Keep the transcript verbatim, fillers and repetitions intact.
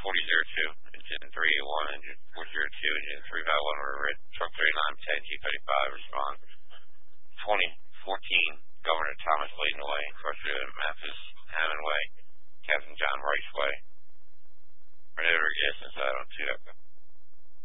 forty oh two, engine three eighty-one, engine four oh two, engine three five one, order red, truck thirty-nine ten, G thirty-five, respond. twenty fourteen, Governor Thomas leading the way, crusher Memphis, Hammond Way, Captain John Rice Way. Renewed yes inside on two.